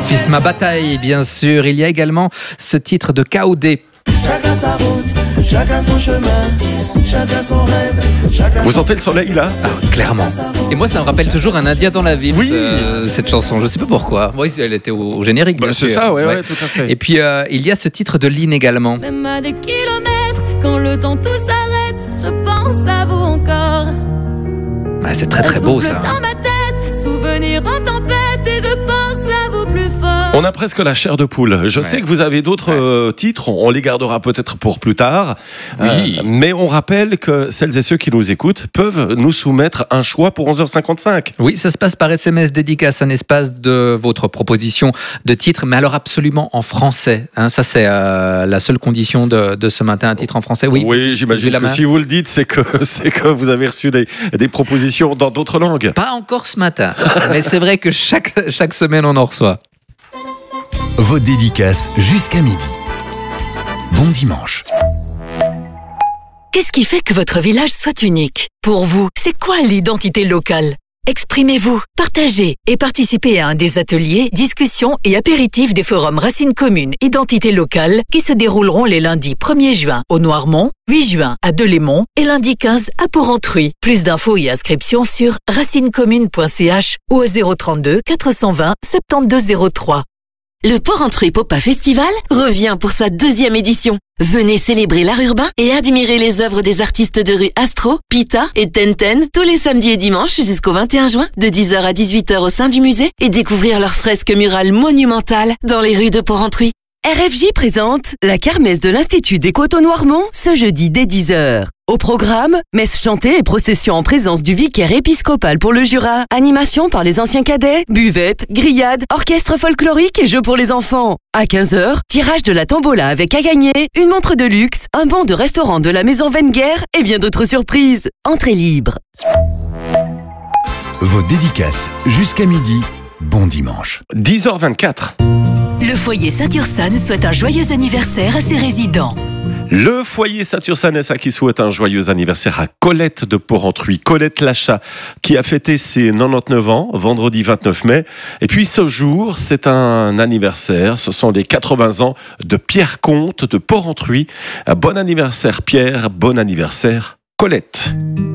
Fils ma bataille, bien sûr. Il y a également ce titre de KOD. Chacun sa route, chacun son chemin, chacun son rêve. Vous sentez le soleil là? Clairement. Et moi, ça me rappelle toujours un Indien dans la ville, Oui. cette chanson. Je ne sais pas pourquoi. Oui, elle était au générique, bien C'est sûr. ça, ouais, tout à fait. Et puis, il y a ce titre de Lynn également. Même à des kilomètres, quand le temps tout s'arrête, je pense à vous encore. Ah, c'est très très beau, ça. Dans ma tête, souvenir en tempête, et je pense à vous plus fort. On a presque la chair de poule. Je sais que vous avez d'autres titres, on les gardera peut-être pour plus tard. Oui. Mais on rappelle que celles et ceux qui nous écoutent peuvent nous soumettre un choix pour 11h55. Oui, ça se passe par SMS dédicace, un espace de votre proposition de titre, mais alors absolument en français. Hein, ça, c'est la seule condition de ce matin, un titre en français. Oui, J'imagine que si vous le dites, c'est que vous avez reçu des propositions dans d'autres langues. Pas encore ce matin, mais c'est vrai que chaque semaine, on en reçoit. Vos dédicaces jusqu'à midi. Bon dimanche. Qu'est-ce qui fait que votre village soit unique? Pour vous, c'est quoi l'identité locale? Exprimez-vous, partagez et participez à un des ateliers, discussions et apéritifs des forums Racines Communes Identité Locale qui se dérouleront les lundis 1er juin au Noirmont, 8 juin à Delémont et lundi 15 à Porrentruy. Plus d'infos et inscriptions sur racinecommune.ch ou au 032 420 7203. Le Porrentruy Popa Festival revient pour sa 2e édition. Venez célébrer l'art urbain et admirer les œuvres des artistes de rue Astro, Pita et Tenten tous les samedis et dimanches jusqu'au 21 juin de 10h à 18h au sein du musée et découvrir leurs fresques murales monumentales dans les rues de Porrentruy. RFJ présente la kermesse de l'Institut des Côtes au Noirmont ce jeudi dès 10h. Au programme, messe chantée et procession en présence du vicaire épiscopal pour le Jura, animation par les anciens cadets, buvette, grillade, orchestre folklorique et jeux pour les enfants. À 15h, tirage de la tombola avec à gagner une montre de luxe, un bon de restaurant de la maison Wenger et bien d'autres surprises. Entrée libre. Vos dédicaces jusqu'à midi. Bon dimanche. 10h24. Le foyer Saint-Ursanne souhaite un joyeux anniversaire à ses résidents. Le foyer Saint-Ursanne qui souhaite un joyeux anniversaire à Colette de Porrentruy, Colette Lachat, qui a fêté ses 99 ans, vendredi 29 mai. Et puis ce jour, c'est un anniversaire, ce sont les 80 ans de Pierre Comte de Porrentruy. Bon anniversaire Pierre, bon anniversaire Colette.